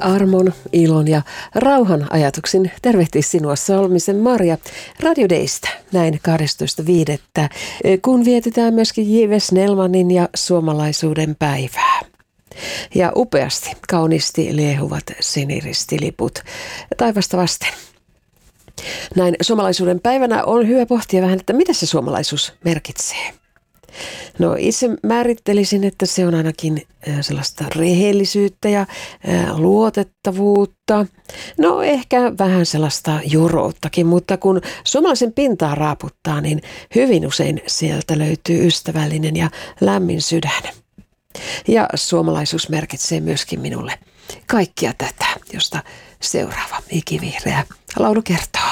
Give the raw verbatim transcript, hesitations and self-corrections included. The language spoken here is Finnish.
Armon, ilon ja rauhan ajatuksin tervehtii sinua Salmisen Marja Radio Daystä näin kahdestoista viidettä, kun vietetään myöskin J V Snellmanin ja suomalaisuuden päivää. Ja upeasti, kauniisti liehuvat siniristiliput taivasta vasten. Näin suomalaisuuden päivänä on hyvä pohtia vähän, että mitä se suomalaisuus merkitsee. No itse määrittelisin, että se on ainakin sellaista rehellisyyttä ja luotettavuutta. No ehkä vähän sellaista jurouttakin, mutta kun suomalaisen pintaa raaputtaa, niin hyvin usein sieltä löytyy ystävällinen ja lämmin sydän. Ja suomalaisuus merkitsee myöskin minulle kaikkia tätä, josta seuraava ikivihreä laulu kertoo.